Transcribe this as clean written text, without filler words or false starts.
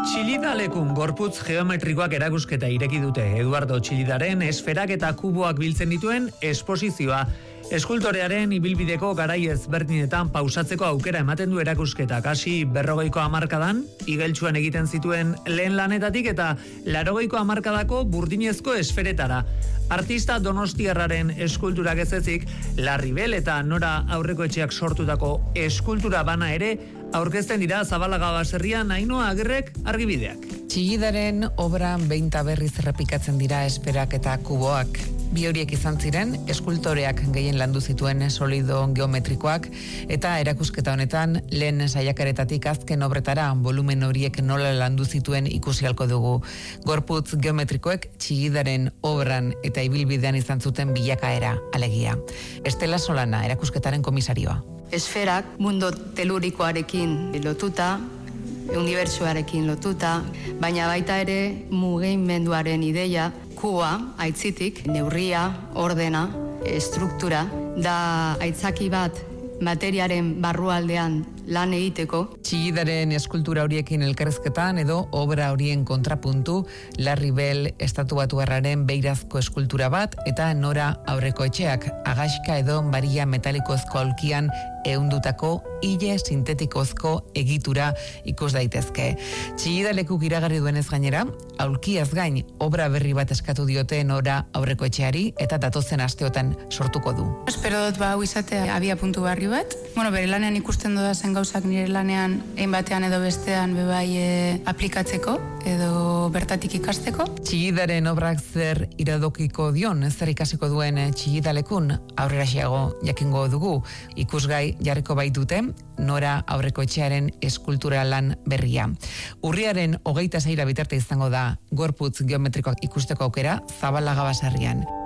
Txilidalekun gorputz geometrikoak erakusketa ireki dute Eduardo Txilidaren esferak eta kuboak biltzen dituen esposizioa. Eskultorearen ibilbideko garai ezberdinetan pausatzeko aukera ematen du erakusketak. Hasi 40ko hamarkadan, igeltsuan egiten zituen lehen lanetatik eta 80ko hamarkadako burdinezko esferetara. Artista donostiarraren eskulturak ez ezik, Larribel eta Nora Aurrekoetxeak sortutako eskultura bana ere aurkezten dira Zabalaga baserrian Ainhoa Agirrek argibideak. Txillidaren obran behin eta berriz errepikatzen dira esferak eta kuboak. Bi horiek izan ziren, eskultoreak gehien landu zituen solido geometrikoak, eta erakusketa honetan lehen saiakaretatik azken obretara volumen horiek nola landu zituen ikusi ahalko dugu. Gorputz geometrikoek Txillidaren obran eta ibilbidean izan zuten bilakaera, alegia. Estela Solana, erakusketaren komisarioa. Esferak mundo telurikoarekin lotuta, unibertsuarekin lotuta, baina baita ere mugimenduaren ideia, kuboa, aitzitik, neurria, ordena, estruktura, da aitzaki bat materiaren barrualdean lan egiteko. Txillidaren eskultura horiekin elkarrezketan edo obra horien kontrapuntu, Larribel estatuatuarraren beirazko eskultura bat eta Nora Aurrekoetxeak agaxka edo baria metalikozko aulkian ehundutako ile sintetikozko egitura ikus daitezke. Txillidalekuk iragarri duenez gainera, aulkiaz gain obra berri bat eskatu diote Nora Aurrekoetxeari eta datozen asteotan sortuko du. Espero dut hau izatea abia puntu barri bat. Bere lanean ikusten doda zen gauzak nire lanean ein batean edo bestean bebai aplikatzeko edo bertatik ikasteko. Txillidaren obrak zer iradokiko dion, zer ikasiko duen Txillidalekun aurreraxeago jakingo dugu. Ikusgai jarriko baitute Nora Aurrekoetxearen eskultura lan berria. Urriaren 26 bitarte izango da gorputz geometrikoak ikusteko aukera Zabalaga baserrian.